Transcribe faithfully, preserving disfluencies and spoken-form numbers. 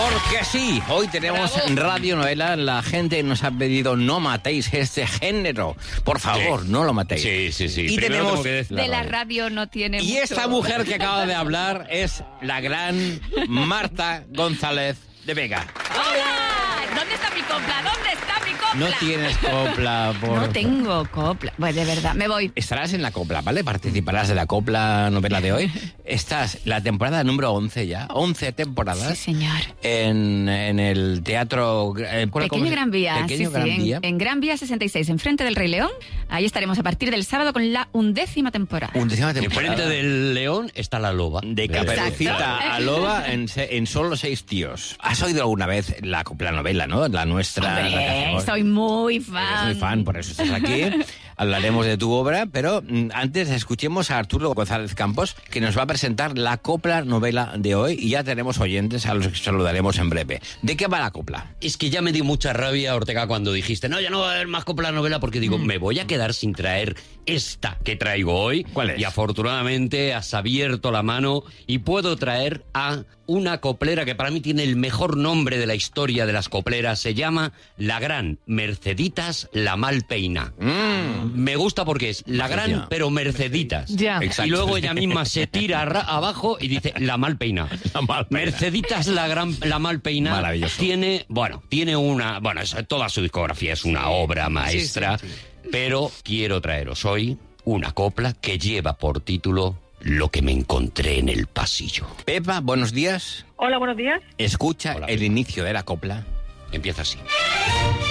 Porque sí, hoy tenemos Bravo. radionovela. La gente nos ha pedido no matéis este género. Por favor, Sí. no lo matéis. Sí, sí, sí. Y Primero tenemos... tengo que decir De la radio no tiene Y mucho. esta mujer que acaba de hablar es la gran Marta González de Vega. ¡Hola! ¿Dónde está mi copla? ¿Dónde está mi copla? No tienes copla, por... No tengo copla. Pues de verdad, me voy. Estarás en la copla, ¿vale? Participarás de la copla novela de hoy. Estás la temporada número once ya. once temporadas. Sí, señor. En, en el teatro... eh, ¿cómo Pequeño se- Gran Vía. Pequeño sí, Gran sí, Vía. En, en Gran Vía sesenta y seis, enfrente del Rey León. Ahí estaremos a partir del sábado con la undécima temporada. Undécima temporada. Enfrente del león está la loba. De Exacto. Caperucita a Loba en, se- en solo seis tíos. ¿Has oído alguna vez la copla novela, no? La nuestra. la que Hombre, hacemos. soy muy fan. Eres muy fan, por eso estás aquí. Hablaremos de tu obra, pero mm, antes escuchemos a Arturo González Campos, que nos va a presentar la copla novela de hoy, y ya tenemos oyentes a los que saludaremos en breve. ¿De qué va la copla? Es que ya me dio mucha rabia, Ortega, cuando dijiste, no, ya no va a haber más copla novela, porque digo, me voy a quedar sin traer esta que traigo hoy. ¿Cuál es? Y afortunadamente has abierto la mano y puedo traer a una coplera que para mí tiene el mejor nombre de la historia de las copleras. Se llama La Gran Merceditas la Malpeina. Mm. Me gusta porque es La Gran, Ya. pero Merceditas. Ya. Exacto. Y luego ella misma se tira ra- abajo y dice La Malpeina. La Malpeina. Merceditas la gran la Malpeina Maravilloso. tiene, bueno, tiene una, bueno, es- toda su discografía es una obra maestra, pero quiero traeros hoy una copla que lleva por título Lo que me encontré en el pasillo. Pepa, buenos días. Hola, buenos días. Escucha Hola, el Pepa. inicio de la copla. Empieza así.